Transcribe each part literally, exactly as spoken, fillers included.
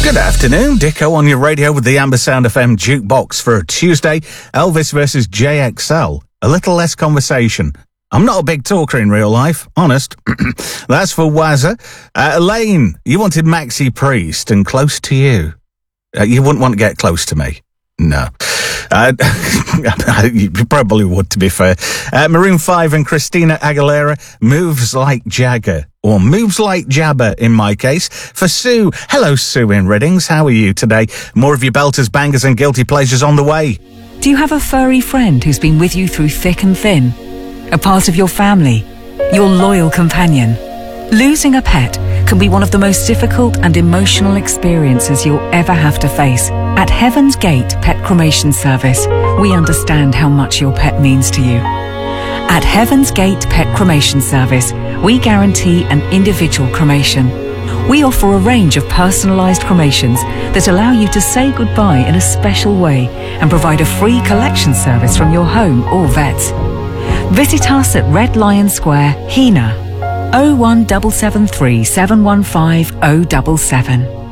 Good afternoon, Dicko on your radio with the Amber Sound F M Jukebox for a Tuesday. Elvis versus J X L. A little less conversation. I'm not a big talker in real life, honest. That's for Wazza. Uh, Elaine, you wanted Maxi Priest and Close to You. Uh, you wouldn't want to get close to me. No. Uh, you probably would, to be fair. Uh, Maroon five and Christina Aguilera, Moves Like Jagger. Or Moves Like Jabber, in my case. For Sue. Hello, Sue in Reddings. How are you today? More of your belters, bangers and guilty pleasures on the way. Do you have a furry friend who's been with you through thick and thin? A part of your family? Your loyal companion? Losing a pet can be one of the most difficult and emotional experiences you'll ever have to face. At Heaven's Gate Pet Cremation Service, we understand how much your pet means to you. At Heaven's Gate Pet Cremation Service, we guarantee an individual cremation. We offer a range of personalised cremations that allow you to say goodbye in a special way and provide a free collection service from your home or vets. Visit us at Red Lion Square, Hina, oh one seven seven three, seven one five oh seven seven.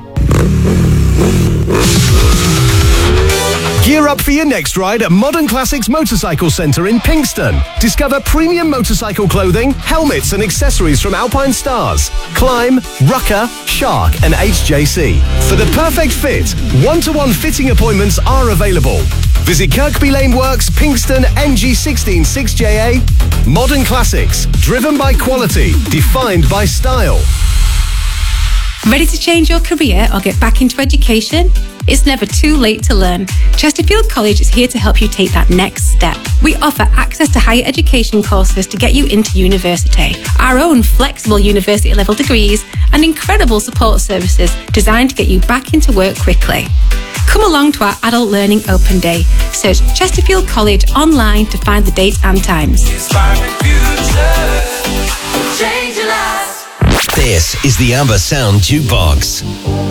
Gear up for your next ride at Modern Classics Motorcycle Centre in Pinkston. Discover premium motorcycle clothing, helmets and accessories from Alpine Stars, Climb, Rucker, Shark and H J C. For the perfect fit, one-to-one fitting appointments are available. Visit Kirkby Lane Works, Pinkston, N G one six six J A. Modern Classics, driven by quality, defined by style. Ready to change your career or get back into education? It's never too late to learn. Chesterfield College is here to help you take that next step. We offer access to higher education courses to get you into university, our own flexible university level degrees, and incredible support services designed to get you back into work quickly. Come along to our Adult Learning Open Day. Search Chesterfield College online to find the dates and times. Inspiring future, change your life. This is the Amber Sound Jukebox.